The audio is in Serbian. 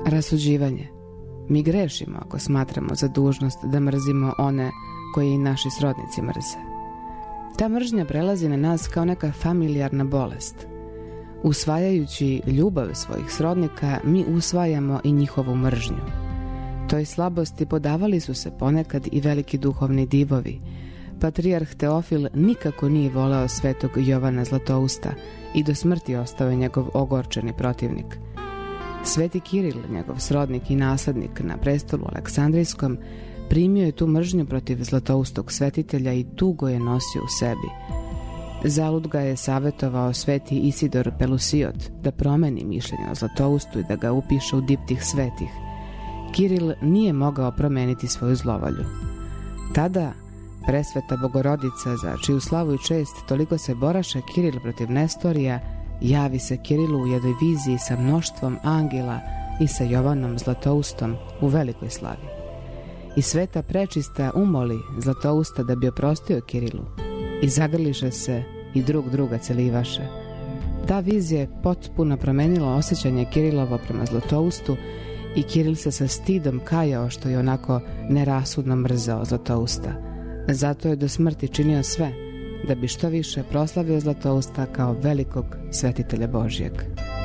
Rasuđivanje. Mi grešimo ako smatramo za dužnost da mrzimo one koje i naši srodnici mrze. Ta mržnja prelazi na nas kao neka familijarna bolest. Usvajajući ljubav svojih srodnika, mi usvajamo i njihovu mržnju. Toj slabosti podavali su se ponekad i veliki duhovni divovi. Patrijarh Teofil nikako nije voleo svetog Jovana Zlatousta i do smrti ostao je njegov ogorčeni protivnik. Sveti Kiril, njegov srodnik i naslednik na prestolu Aleksandrijskom, primio je tu mržnju protiv Zlatoustog svetitelja i dugo je nosio u sebi. Zalud ga je savjetovao sveti Isidor Pelusiot da promeni mišljenje o Zlatoustu i da ga upiše u diptih svetih. Kiril nije mogao promeniti svoju zlovolju. Tada presveta Bogorodica, za čiju slavu i čest toliko se boraše Kiril protiv Nestorija, javi se Kirilu u jednoj viziji sa mnoštvom angela i sa Jovanom Zlatoustom u velikoj slavi. I sveta prečista umoli Zlatousta da bi oprostio Kirilu i zagrliše se i drug druga celivaše. Ta vizija je potpuno promenila osjećanje Kirilovo prema Zlatoustu i Kiril se sa stidom kajao što je onako nerasudno mrzao Zlatousta. Zato je do smrti činio sve da bi što više proslavio Zlatousta kao velikog svetitelja Božjeg.